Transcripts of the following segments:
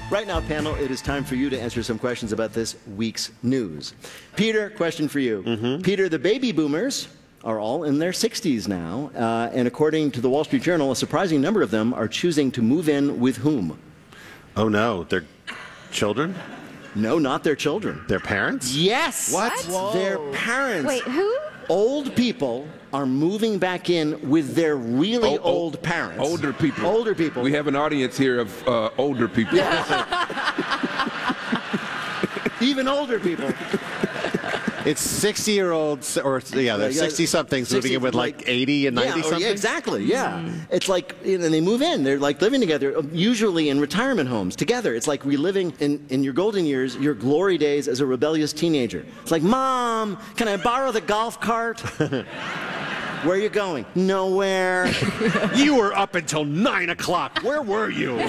Right now, panel, it is time for you to answer some questions about this week's news. Peter, question for you. Peter, the baby boomers are all in their 60s now, and according to the Wall Street Journal, a surprising number of them are choosing to move in with whom? Oh, no. Their children? No, not their children. Their parents? Yes! What? Their parents. Wait, who? Old people are moving back in with their really old parents. Older people. Older people. We have an audience here of older people. Even older people. It's 60-year-olds, or they're 60-somethings moving in with like 80 and 90-somethings? Yeah, exactly, yeah. It's like, and they move in. They're like living together, usually in retirement homes, together. It's like reliving in your golden years, your glory days as a rebellious teenager. It's like, Mom, can I borrow the golf cart? Where are you going? Nowhere. You were up until 9 o'clock. Where were you?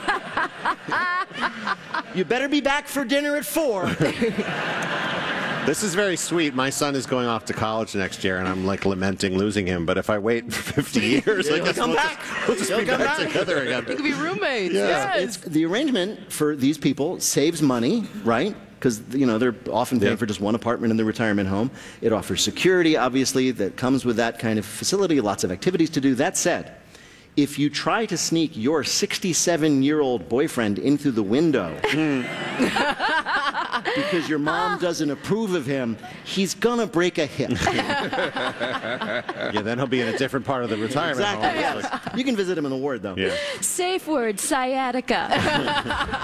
You better be back for dinner at 4. This is very sweet. My son is going off to college next year, and I'm like lamenting losing him. But if I wait for 50 years, I guess we'll just be back together again. You could be roommates. Yeah. Yes. The arrangement for these people saves money, right? Because, they're often paying for just one apartment in the retirement home. It offers security, obviously, that comes with that kind of facility, lots of activities to do. That said, if you try to sneak your 67-year-old boyfriend in through the window because your mom doesn't approve of him, he's gonna break a hip. Yeah, then he'll be in a different part of the retirement home. Exactly. Yes. You can visit him in the ward, though. Yeah. Safe word, sciatica.